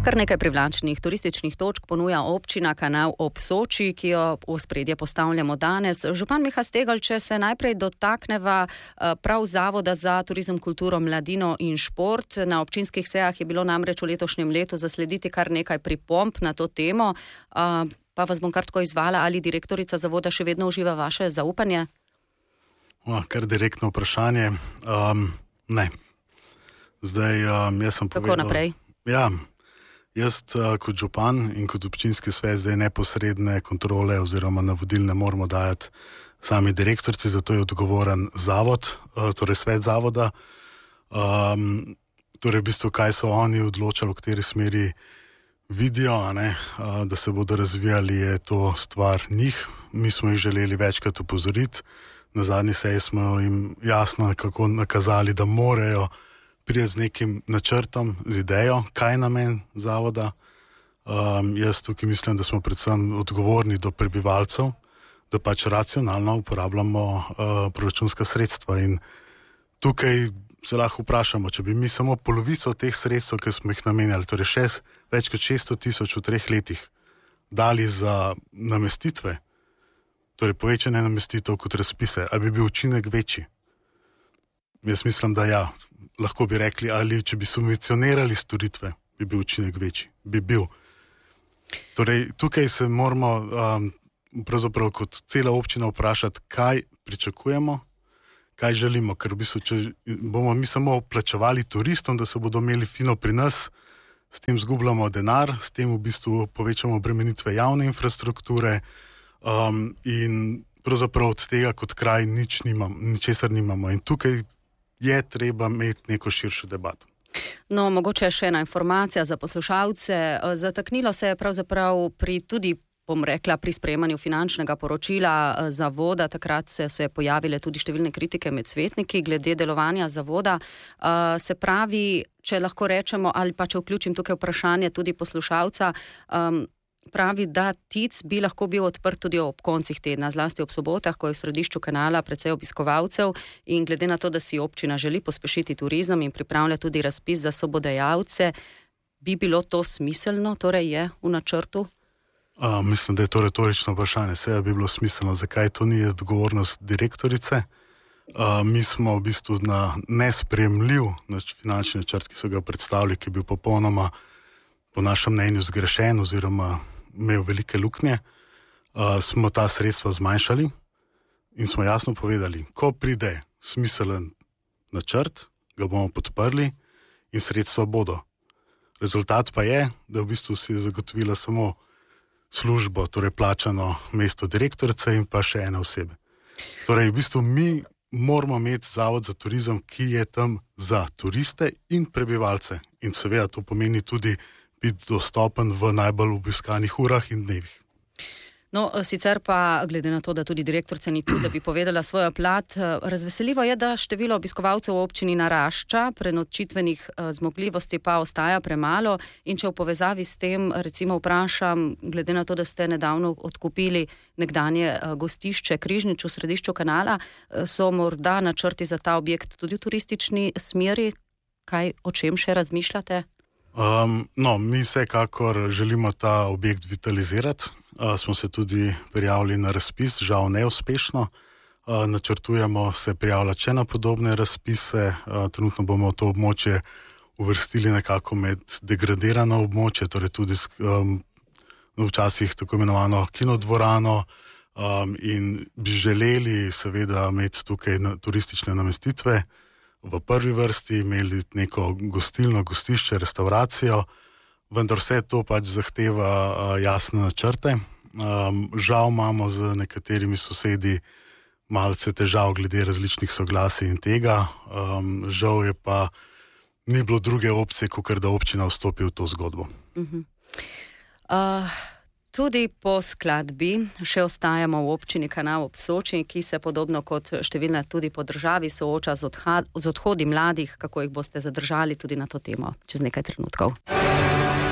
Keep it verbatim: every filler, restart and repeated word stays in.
Kar nekaj privlačnih turističnih točk ponuja občina Kanal ob Soči, ki jo v ospredje postavljamo danes. Župan Miha Stegelj, če se najprej dotakneva prav Zavoda za turizem, kulturo, mladino in šport. Na občinskih sejah je bilo namreč v letošnjem letu zaslediti kar nekaj pripomb na to temo. Pa vas bom kar tako izvala, ali direktorica zavoda še vedno uživa vaše zaupanje? O, kar direktno vprašanje. Um, ne. Zdaj, um, jaz sem povedal... Kako naprej? Ja. Jaz kot župan in kot občinski svet zdaj neposredne kontrole oziroma navodil ne moramo dajati sami direktorci, zato je odgovoren zavod, torej svet zavoda. Um, torej v bistvu, kaj so oni odločali, v kateri smeri vidijo, a ne, da se bodo razvijali, je to stvar njih. Mi smo jih želeli večkrat upozoriti. Na zadnji seji smo jim jasno nekako nakazali, da morajo prije z nekim načrtom, z idejo, kaj je namen zavoda. Um, jaz tukaj mislim, da smo predvsem odgovorni do prebivalcev, da pač racionalno uporabljamo uh, proračunska sredstva. In tukaj se lahko vprašamo, če bi mi samo polovico teh sredstev, ki smo jih namenjali, torej šest, več kot šeststo tisoč v treh letih, dali za namestitve, torej povečanje namestitev kot razpise, ali bi bil učinek večji? Jaz mislim, da ja. Lahko bi rekli, ali če bi subvencionirali storitve, bi bil učinek večji. Bi bil. Torej, tukaj se moramo um, pravzaprav kot cela občina vprašati, kaj pričakujemo, kaj želimo, ker v bistvu, če bomo mi samo plačevali turistom, da se bodo imeli fino pri nas, s tem zgubljamo denar, s tem v bistvu povečamo obremenitve javne infrastrukture um, in pravzaprav od tega kot kraj nič nimam, ničesar nimamo. In tukaj je treba imeti neko širšo debato. No, mogoče še ena informacija za poslušalce. Zataknilo se je pravzaprav pri tudi, bom rekla, pri sprejemanju finančnega poročila zavoda. Takrat se so pojavile tudi številne kritike med svetniki glede delovanja zavoda. Se pravi, če lahko rečemo, ali pa če vključim tukaj vprašanje tudi poslušalca, pravi, da T I C bi lahko bil odprt tudi ob koncih tedna, zlasti ob sobotah, ko je v središču kanala precej obiskovalcev, in glede na to, da si občina želi pospešiti turizem in pripravlja tudi razpis za sobodajalce, bi bilo to smiselno, torej je v načrtu? A, mislim, da je to retorično vprašanje. Seveda bi bilo smiselno, zakaj to ni odgovornost direktorice. A, mi smo v bistvu na nesprejemljiv finančni načrt, ki so ga predstavili, ki je bil popolnoma po našem mnenju zgrešen oziroma imel velike luknje, uh, smo ta sredstva zmanjšali in smo jasno povedali, ko pride smiselen načrt, ga bomo podprli in sredstva bodo. Rezultat pa je, da v bistvu si je zagotovila samo službo, torej plačano mesto direktorice in pa še ene osebe. Torej v bistvu mi moramo imeti zavod za turizem, ki je tam za turiste in prebivalce. In seveda to pomeni tudi biti dostopen v najbolj obiskanih urah in dnevih. No, sicer pa, glede na to, da tudi direktorica ni tu, da bi povedala svojo plat, razveseljivo je, da število obiskovalcev v občini narašča, prenočitvenih zmogljivosti pa ostaja premalo, in če v povezavi s tem recimo vprašam, glede na to, da ste nedavno odkupili nekdanje gostišče Križnič v središču kanala, so morda načrti za ta objekt tudi v turistični smeri? Kaj, o čem še razmišljate? Um, no, mi vsekakor želimo ta objekt vitalizirati. Uh, smo se tudi prijavili na razpis, žal neuspešno. Uh, načrtujemo se prijavljati še na podobne razpise. Uh, trenutno bomo to območje uvrstili nekako med degradirano območje, torej tudi um, včasih tako imenovano kinodvorano, um, in bi želeli seveda imeti tukaj na, turistične namestitve. V prvi vrsti imeli neko gostilno, gostišče, restauracijo, vendar vse to pač zahteva uh, jasne načrte. Um, žal imamo z nekaterimi sosedi malce težav glede različnih soglasij in tega. Um, žal je pa ni bilo druge opcije, kakor da občina vstopi v to zgodbo. Uh-huh. Uh... Tudi po skladbi še ostajamo v občini Kanal ob Soči, ki se podobno kot številne tudi po državi sooča z, odhod, z odhodi mladih. Kako jih boste zadržali tudi na to temo čez nekaj trenutkov?